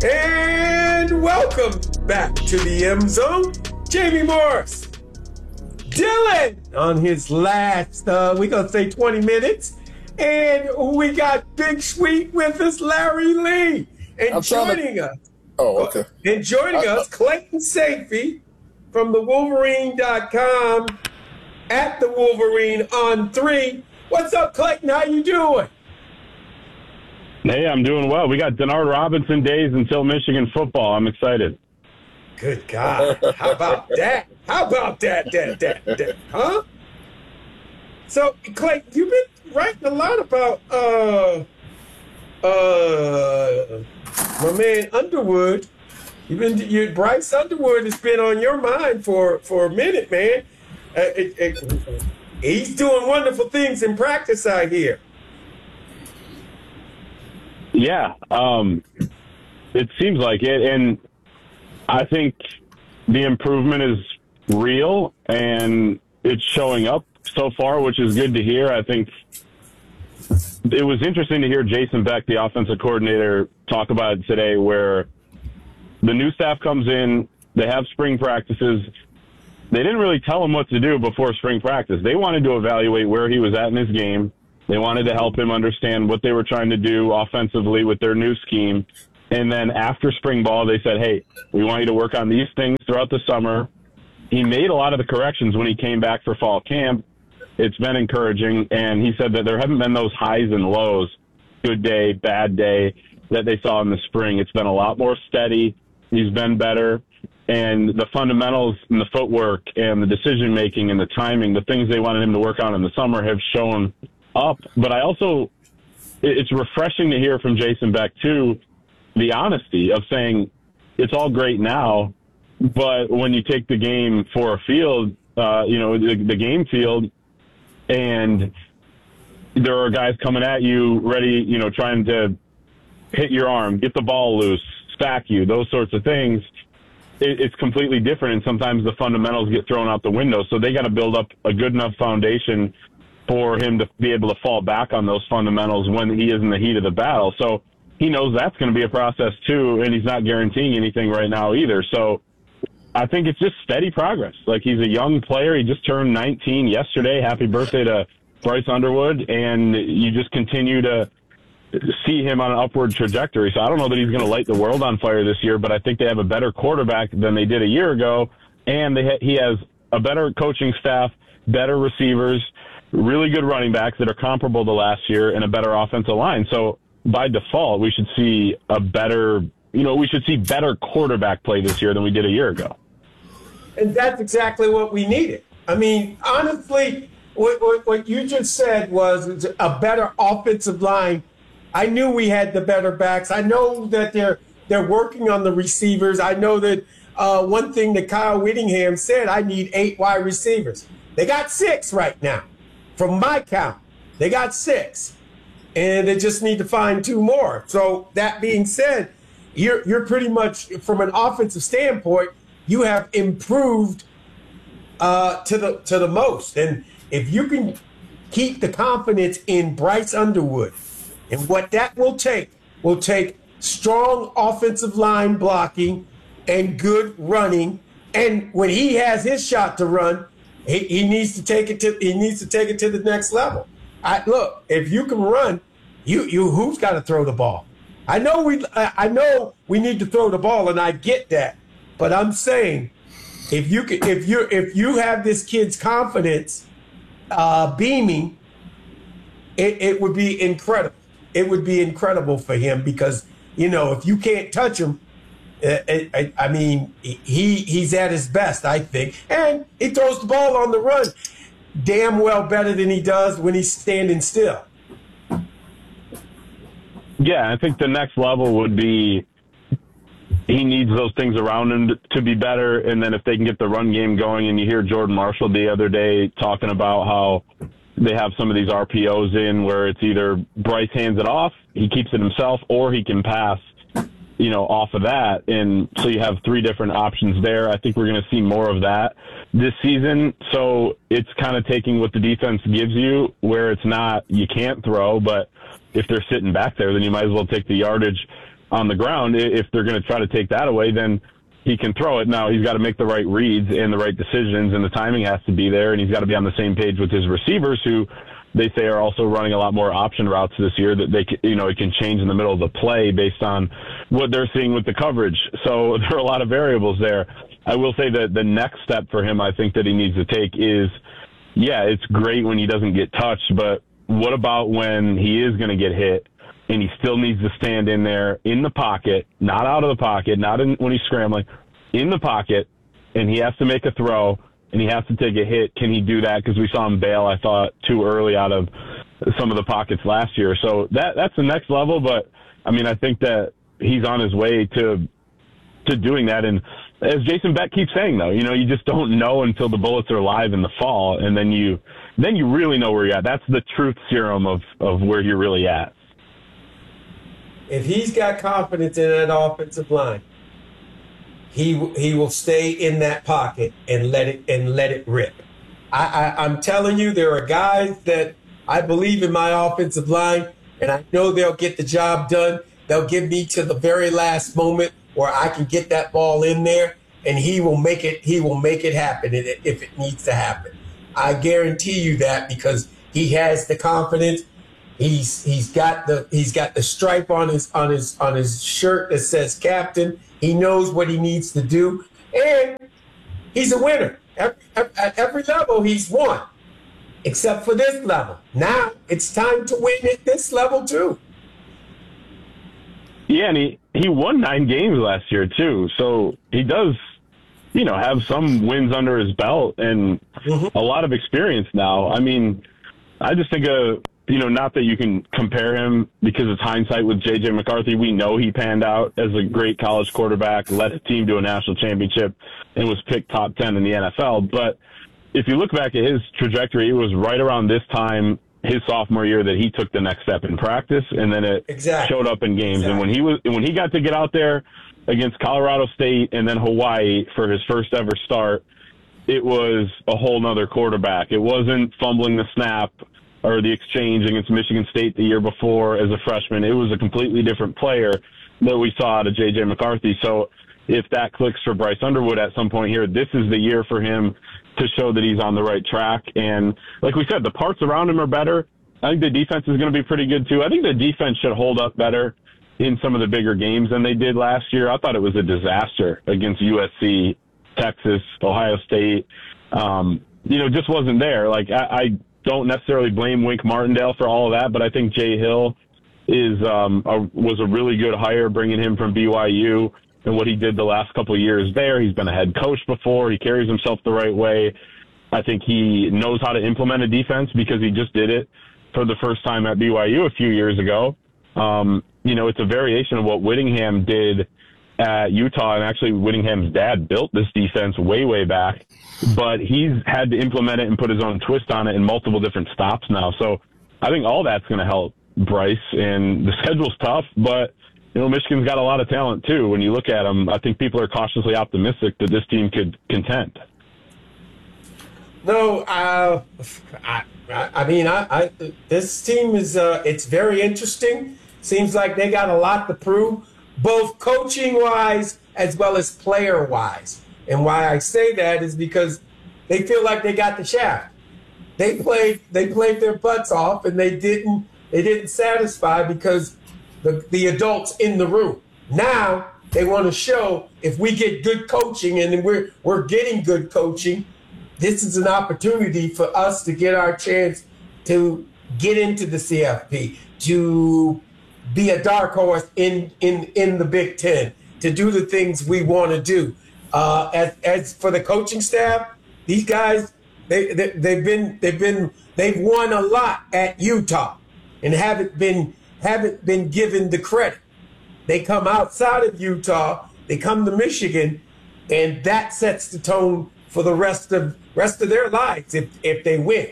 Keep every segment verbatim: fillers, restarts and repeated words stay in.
And welcome back to the M Zone. Jamie Morris. Dylan on his last, uh, we're going to say twenty minutes. And we got Big Sweet with us, Larry Lee. And joining to... us. Oh, okay. And joining uh, us, Clayton Sayfie from the Wolverine dot com at the Wolverine on three. What's up, Clayton? How you doing? Hey, I'm doing well. We got Denard Robinson days until Michigan football. I'm excited. Good God. How about that? How about that, that, that, that? Huh? So, Clay, you've been writing a lot about uh, uh, my man Underwood. You've been, you, Bryce Underwood has been on your mind for, for a minute, man. Uh, it, it, he's doing wonderful things in practice out here. Yeah, um, it seems like it, and I think the improvement is real, and it's showing up so far, which is good to hear. I think it was interesting to hear Jason Beck, the offensive coordinator, talk about it today, where the new staff comes in, they have spring practices. They didn't really tell him what to do before spring practice. They wanted to evaluate where he was at in his game. They wanted to help him understand what they were trying to do offensively with their new scheme. And then after spring ball, they said, hey, we want you to work on these things throughout the summer. He made a lot of the corrections when he came back for fall camp. It's been encouraging. And he said that there haven't been those highs and lows, good day, bad day, that they saw in the spring. It's been a lot more steady. He's been better. And the fundamentals and the footwork and the decision-making and the timing, the things they wanted him to work on in the summer have shown up. But I also, it's refreshing to hear from Jason Beck, too, the honesty of saying it's all great now, but when you take the game for a field, uh, you know, the, the game field, and there are guys coming at you ready, you know, trying to hit your arm, get the ball loose, stack you, those sorts of things, it, it's completely different. And sometimes the fundamentals get thrown out the window. So they got to build up a good enough foundation for him to be able to fall back on those fundamentals when he is in the heat of the battle. So he knows that's going to be a process too, and he's not guaranteeing anything right now either. So I think it's just steady progress. Like, he's a young player. He just turned nineteen yesterday. Happy birthday to Bryce Underwood. And you just continue to see him on an upward trajectory. So I don't know that he's going to light the world on fire this year, but I think they have a better quarterback than they did a year ago. And they ha- he has a better coaching staff, better receivers, really good running backs that are comparable to last year, and a better offensive line. So by default, we should see a better, you know, we should see better quarterback play this year than we did a year ago. And that's exactly what we needed. I mean, honestly, what, what, what you just said was a better offensive line. I knew we had the better backs. I know that they're they're working on the receivers. I know that uh, one thing that Kyle Whittingham said, I need eight wide receivers. They got six right now. From my count, they got six, and they just need to find two more. So that being said, you're you're pretty much, from an offensive standpoint, you have improved uh, to the to the most. And if you can keep the confidence in Bryce Underwood, and what that will take will take strong offensive line blocking and good running. And when he has his shot to run, He, he needs to take it to he needs to take it to the next level. I look, if you can run, you you who's got to throw the ball? I know we I know we need to throw the ball, and I get that, but I'm saying if you can if you if you have this kid's confidence uh, beaming, it, it would be incredible. It would be incredible for him, because you know, if you can't touch him, I, I, I mean, he he's at his best, I think. And he throws the ball on the run damn well better than he does when he's standing still. Yeah, I think the next level would be he needs those things around him to be better. And then if they can get the run game going, and you hear Jordan Marshall the other day talking about how they have some of these R P Os in where it's either Bryce hands it off, he keeps it himself, or he can pass, you know, off of that. And so you have three different options there. I think we're going to see more of that this season. So it's kind of taking what the defense gives you, where it's not, you can't throw, but if they're sitting back there, then you might as well take the yardage on the ground. If they're going to try to take that away, then he can throw it. Now he's got to make the right reads and the right decisions, and the timing has to be there, and he's got to be on the same page with his receivers, who they say are also running a lot more option routes this year, that they, you know, it can change in the middle of the play based on what they're seeing with the coverage. So there are a lot of variables there. I will say that the next step for him, I think that he needs to take is, yeah, it's great when he doesn't get touched, but what about when he is going to get hit and he still needs to stand in there in the pocket, not out of the pocket, not in, when he's scrambling, in the pocket, and he has to make a throw and he has to take a hit? Can he do that? Because we saw him bail, I thought, too early out of some of the pockets last year. So that that's the next level. But, I mean, I think that he's on his way to to doing that. And as Jason Beck keeps saying, though, you know, you just don't know until the bullets are live in the fall, and then you then you really know where you're at. That's the truth serum of, of where you're really at. If he's got confidence in that offensive line, He he will stay in that pocket and let it and let it rip. I, I I'm telling you, there are guys that I believe in my offensive line, and I know they'll get the job done. They'll give me to the very last moment where I can get that ball in there, and he will make it. He will make it happen if it needs to happen. I guarantee you that, because he has the confidence. He's he's got the he's got the stripe on his on his on his shirt that says captain. He knows what he needs to do, and he's a winner. At, at every level, he's won, except for this level. Now it's time to win at this level too. Yeah, and he, he won nine games last year too, so he does, you know, have some wins under his belt and mm-hmm. a lot of experience now. I mean, I just think of, you know, not that you can compare him because it's hindsight with J J McCarthy. We know he panned out as a great college quarterback, led a team to a national championship, and was picked top ten in the N F L. But if you look back at his trajectory, it was right around this time, his sophomore year, that he took the next step in practice, and then it exactly. showed up in games. Exactly. And when he was when he got to get out there against Colorado State and then Hawaii for his first ever start, it was a whole nother quarterback. It wasn't fumbling the snap or the exchange against Michigan State the year before as a freshman. It was a completely different player that we saw out of J J McCarthy. So if that clicks for Bryce Underwood at some point here, this is the year for him to show that he's on the right track. And like we said, the parts around him are better. I think the defense is going to be pretty good too. I think the defense should hold up better in some of the bigger games than they did last year. I thought it was a disaster against U S C, Texas, Ohio State. Um, you know, just wasn't there. Like I, I don't necessarily blame Wink Martindale for all of that, but I think Jay Hill is um, a, was a really good hire, bringing him from B Y U and what he did the last couple of years there. He's been a head coach before. He carries himself the right way. I think he knows how to implement a defense because he just did it for the first time at B Y U a few years ago. Um, you know, it's a variation of what Whittingham did at Utah, and actually Whittingham's dad built this defense way, way back, but he's had to implement it and put his own twist on it in multiple different stops now. So I think all that's going to help Bryce, and the schedule's tough, but you know, Michigan's got a lot of talent too. When you look at them, I think people are cautiously optimistic that this team could contend. No, uh, I, I mean, I, I, this team is, uh, it's very interesting. Seems like they got a lot to prove, both coaching-wise as well as player-wise. And why I say that is because they feel like they got the shaft. They played, they played their butts off, and they didn't, they didn't satisfy because the, the adults in the room. Now they want to show if we get good coaching, and we're we're getting good coaching, this is an opportunity for us to get our chance to get into the C F P, to be a dark horse in in in the Big Ten, to do the things we want to do. Uh, as as for the coaching staff, these guys, they, they they've been they've been they've won a lot at Utah, and haven't been haven't been given the credit. They come outside of Utah, they come to Michigan, and that sets the tone for the rest of rest of their lives if if they win.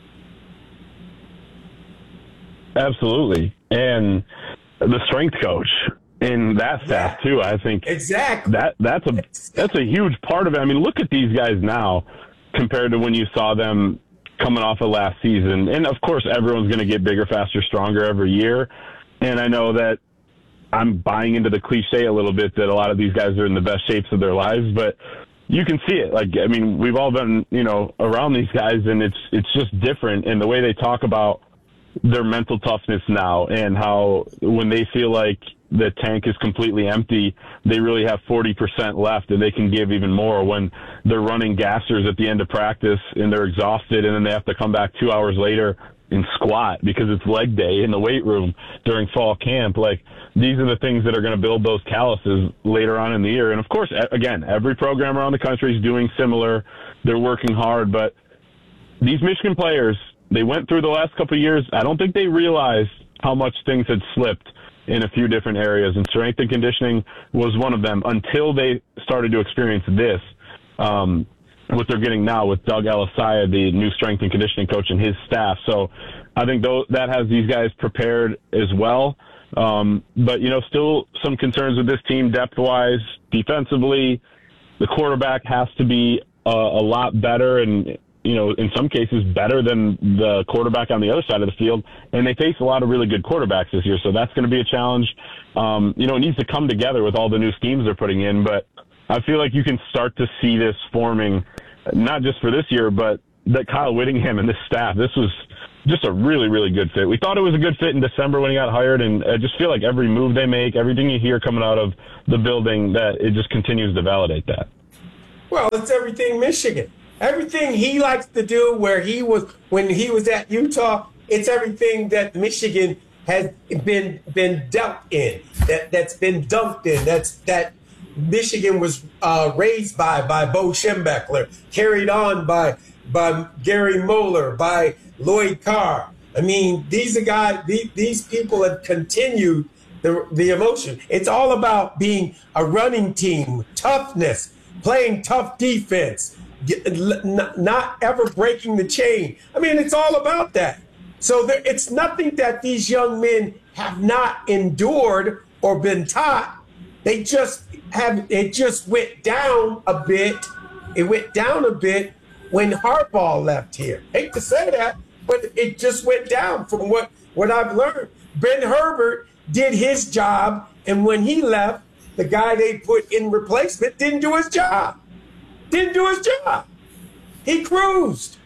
Absolutely. And the strength coach in that staff yeah. too, I think exactly that that's a that's a huge part of it. I mean, look at these guys now compared to when you saw them coming off of last season. And of course everyone's going to get bigger, faster, stronger every year. And I know that I'm buying into the cliche a little bit that a lot of these guys are in the best shapes of their lives, but you can see it. Like, I mean, we've all been, you know, around these guys, and it's it's just different in the way they talk about their mental toughness now, and how when they feel like the tank is completely empty, they really have forty percent left and they can give even more. When they're running gassers at the end of practice and they're exhausted, and then they have to come back two hours later and squat because it's leg day in the weight room during fall camp. Like, these are the things that are going to build those calluses later on in the year. And of course, again, every program around the country is doing similar. They're working hard, but these Michigan players, they went through the last couple of years. I don't think they realized how much things had slipped in a few different areas, and strength and conditioning was one of them until they started to experience this. Um, what they're getting now with Doug Elisaya, the new strength and conditioning coach, and his staff. So I think th- that has these guys prepared as well. Um, but, you know, still some concerns with this team depth-wise, defensively. The quarterback has to be uh, a lot better, and, you know, in some cases better than the quarterback on the other side of the field. And they face a lot of really good quarterbacks this year, so that's going to be a challenge. Um, you know, it needs to come together with all the new schemes they're putting in, but I feel like you can start to see this forming, not just for this year, but that Kyle Whittingham and this staff, this was just a really, really good fit. We thought it was a good fit in December when he got hired, and I just feel like every move they make, everything you hear coming out of the building, that it just continues to validate that. Well, it's everything Michigan. Everything he likes to do where he was, when he was at Utah, it's everything that Michigan has been been dealt in, that, that's been dunked in, that's that Michigan was uh, raised by by Bo Schembechler, carried on by by Gary Moeller, by Lloyd Carr. I mean, these are guys. These, these people have continued the the emotion. It's all about being a running team, toughness, playing tough defense, not ever breaking the chain. I mean, it's all about that. So there, it's nothing that these young men have not endured or been taught. They just have, it just went down a bit. It went down a bit when Harbaugh left here. Hate to say that, but it just went down from what, what I've learned. Ben Herbert did his job, and when he left, the guy they put in replacement didn't do his job. Didn't do his job. He cruised.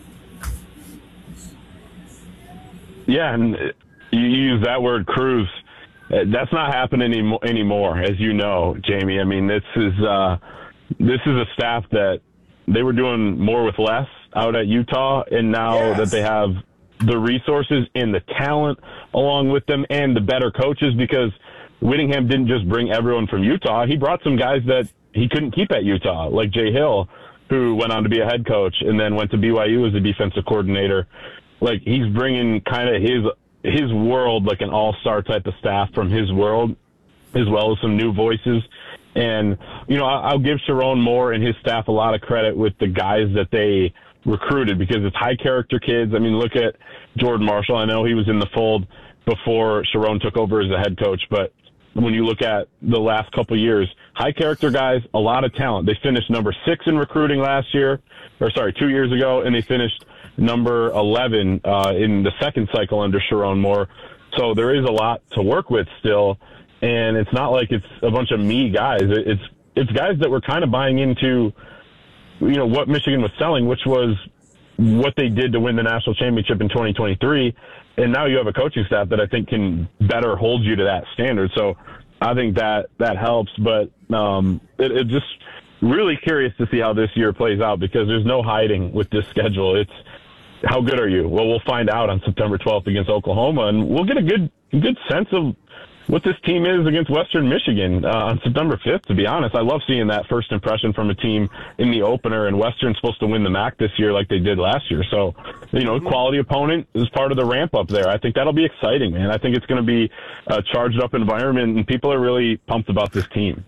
Yeah, and you use that word, cruise. That's not happening any, anymore, as you know, Jamie. I mean, this is uh, this is a staff that they were doing more with less out at Utah, and now yes. that they have the resources and the talent along with them and the better coaches, because Whittingham didn't just bring everyone from Utah. He brought some guys that he couldn't keep at Utah, like Jay Hill, who went on to be a head coach and then went to B Y U as a defensive coordinator. Like, he's bringing kind of his his world, like an all-star type of staff from his world, as well as some new voices. And, you know, I'll give Sharon Moore and his staff a lot of credit with the guys that they recruited, because it's high-character kids. I mean, look at Jordan Marshall. I know he was in the fold before Sharon took over as a head coach, but when you look at the last couple of years, high-character guys, a lot of talent. They finished number six in recruiting last year, or sorry, two years ago, and they finished number eleven uh, in the second cycle under Sharon Moore. So there is a lot to work with still, and it's not like it's a bunch of me guys. It's it's guys that were kind of buying into, you know, what Michigan was selling, which was what they did to win the national championship in twenty twenty-three. And now you have a coaching staff that I think can better hold you to that standard. So I think that that helps. But um, it, it just really curious to see how this year plays out, because there's no hiding with this schedule. It's how good are you? Well, we'll find out on September twelfth against Oklahoma, and we'll get a good good sense of what this team is against Western Michigan uh, on September fifth, to be honest. I love seeing that first impression from a team in the opener, and Western's supposed to win the M A C this year like they did last year. So, you know, quality opponent is part of the ramp up there. I think that'll be exciting, man. I think it's going to be a charged up environment, and people are really pumped about this team.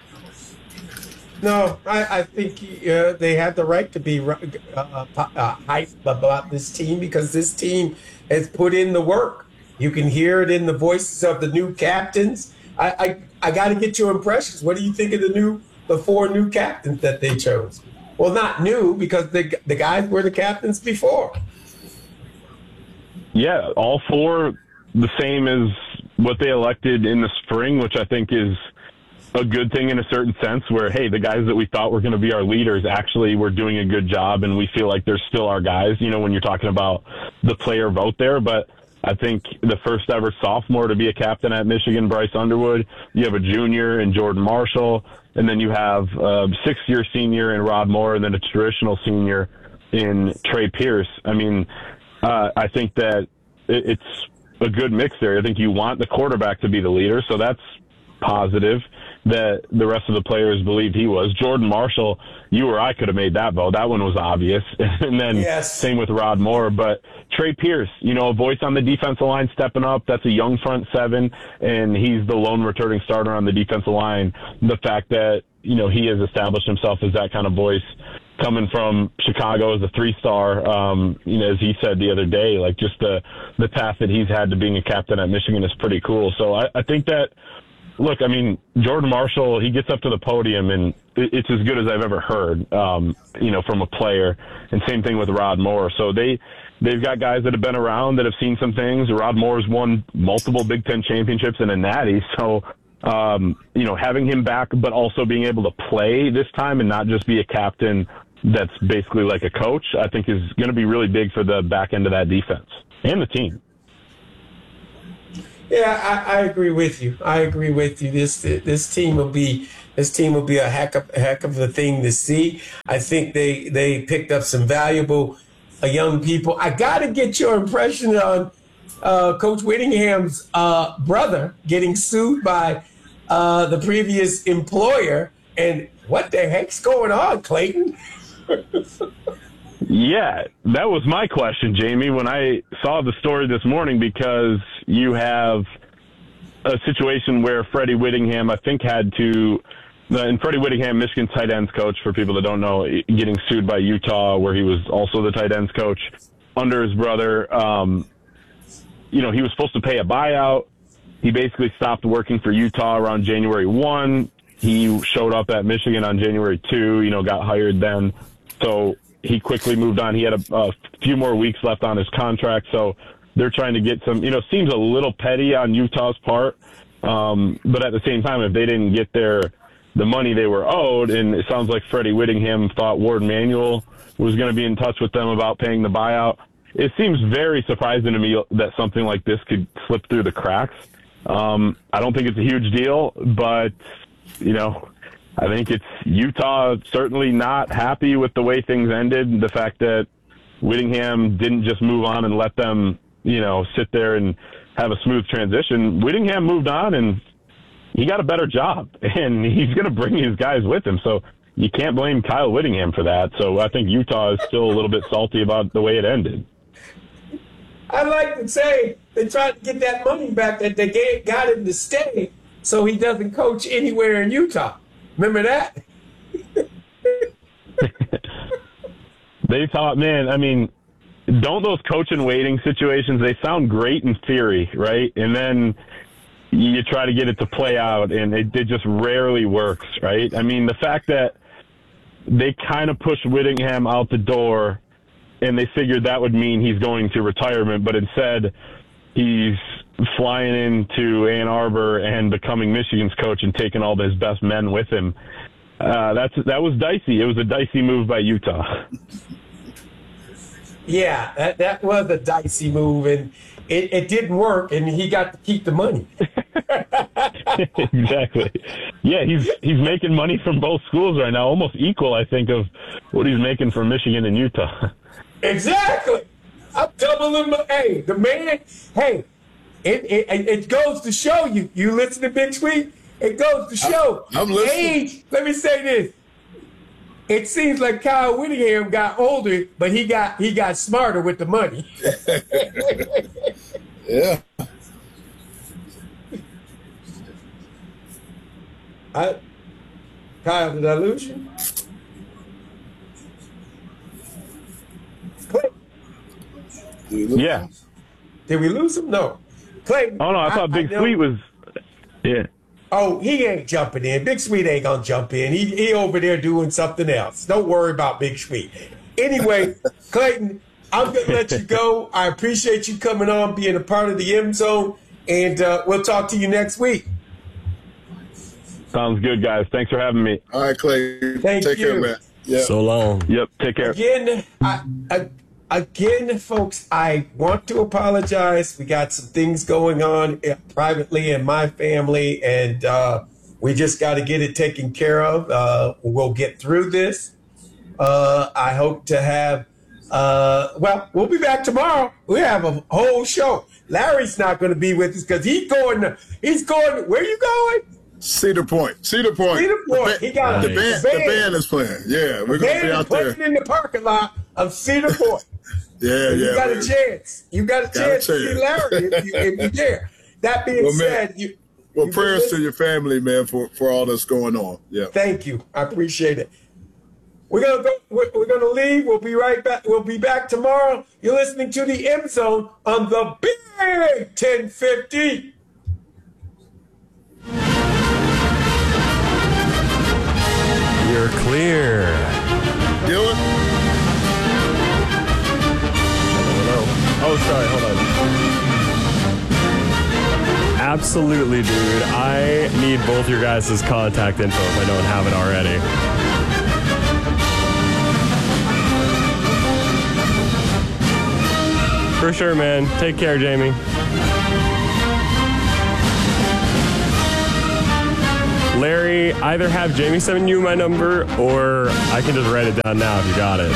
No, I, I think uh, they have the right to be uh, uh, hyped about this team, because this team has put in the work. You can hear it in the voices of the new captains. I I, I got to get your impressions. What do you think of the new, the four new captains that they chose? Well, not new, because the the guys were the captains before. Yeah, all four the same as what they elected in the spring, which I think is a good thing in a certain sense where, hey, the guys that we thought were going to be our leaders actually were doing a good job and we feel like they're still our guys, you know, when you're talking about the player vote there. But I think the first ever sophomore to be a captain at Michigan, Bryce Underwood, you have a junior in Jordan Marshall, and then you have a six-year senior in Rod Moore, and then a traditional senior in Trey Pierce. I mean, uh, I think that it's a good mix there. I think you want the quarterback to be the leader, so that's positive that the rest of the players believed he was. Jordan Marshall, you or I could have made that vote. That one was obvious. And then yes. Same with Rod Moore. But Trey Pierce, you know, a voice on the defensive line stepping up. That's a young front seven, and he's the lone returning starter on the defensive line. The fact that, you know, he has established himself as that kind of voice coming from Chicago as a three-star, um, you know, as he said the other day, like just the, the path that he's had to being a captain at Michigan is pretty cool. So I, I think that, look, I mean, Jordan Marshall, he gets up to the podium, and it's as good as I've ever heard, um, you know, from a player. And same thing with Rod Moore. So they, they've got guys that have been around that have seen some things. Rod Moore's won multiple Big Ten championships and a natty. So, um, you know, having him back, but also being able to play this time and not just be a captain that's basically like a coach, I think is going to be really big for the back end of that defense and the team. Yeah, I, I agree with you. I agree with you. This this team will be this team will be a heck of a heck of a thing to see. I think they they picked up some valuable uh, young people. I got to get your impression on uh, Coach Whittingham's uh, brother getting sued by uh, the previous employer, and what the heck's going on, Clayton? Yeah, that was my question, Jamie, when I saw the story this morning, because you have a situation where Freddie Whittingham, I think, had to, and Freddie Whittingham, Michigan tight ends coach, for people that don't know, getting sued by Utah, where he was also the tight ends coach under his brother. Um, you know, he was supposed to pay a buyout. He basically stopped working for Utah around January first. He showed up at Michigan on January second, you know, got hired then. So he quickly moved on. He had a, a few more weeks left on his contract, so they're trying to get some, you know, seems a little petty on Utah's part, um, but at the same time, if they didn't get their the money they were owed, and it sounds like Freddie Whittingham thought Ward Manuel was going to be in touch with them about paying the buyout, it seems very surprising to me that something like this could slip through the cracks. Um, I don't think it's a huge deal, but, you know, I think it's Utah certainly not happy with the way things ended. The fact that Whittingham didn't just move on and let them, you know, sit there and have a smooth transition. Whittingham moved on and he got a better job, and he's going to bring his guys with him. So you can't blame Kyle Whittingham for that. So I think Utah is still a little bit salty about the way it ended. I like to say they tried to get that money back that they gave, got him to stay so he doesn't coach anywhere in Utah. Remember that? They thought, man, I mean, don't those coach and waiting situations, they sound great in theory, right? And then you try to get it to play out, and it, it just rarely works, right? I mean, the fact that they kind of pushed Whittingham out the door, and they figured that would mean he's going to retirement, but instead he's flying into Ann Arbor and becoming Michigan's coach and taking all his best men with him. Uh, that's that was dicey. It was a dicey move by Utah. Yeah, that, that was a dicey move, and it, it didn't work, and he got to keep the money. Exactly. Yeah, he's he's making money from both schools right now, almost equal, I think, of what he's making from Michigan and Utah. Exactly. I'm doubling my, hey, the man, hey, it, it it goes to show you, you listen to Big Sweet, it goes to show. I'm listening. Age, let me say this. It seems like Kyle Whittingham got older, but he got he got smarter with the money. Yeah. I, Kyle, did I lose you? Clay, Did we lose Yeah. him? did we lose him? No. Clay. Oh, no, I thought Big know- Sweet was – yeah. Oh, he ain't jumping in. Big Sweet ain't gonna jump in. He he over there doing something else. Don't worry about Big Sweet. Anyway, Clayton, I'm gonna let you go. I appreciate you coming on, being a part of the M Zone, and uh, we'll talk to you next week. Sounds good, guys. Thanks for having me. All right, Clay. Thank Take you. care, man. Yeah. So long. Yep. Take care. Again, I, I, again, folks, I want to apologize. We got some things going on privately in my family, and uh, we just got to get it taken care of. Uh, we'll get through this. Uh, I hope to have, uh, well, we'll be back tomorrow. We have a whole show. Larry's not going to be with us because he's going, to, he's going, where you going? Cedar Point. Cedar Point. Cedar Point. The, He got the, the band, band. the band is playing. Yeah, we're going to be Man, out playing there. in the parking lot of Cedar Point. Yeah, You yeah. got man. a chance. You got a Got a chance to see chance. Larry if you, if you dare. That being Well, man, said, you. Well, you prayers can- to your family, man, for, for all that's going on. Yeah. Thank you. I appreciate it. We're gonna go. We're, we're gonna leave. We'll be right back. We'll be back tomorrow. You're listening to the M Zone on the Big ten fifty. You're clear. Dylan? Oh, sorry. Hold on. Absolutely, dude. I need both your guys' contact info if I don't have it already. For sure, man. Take care, Jamie. Larry, either have Jamie send you my number or I can just write it down now if you got it.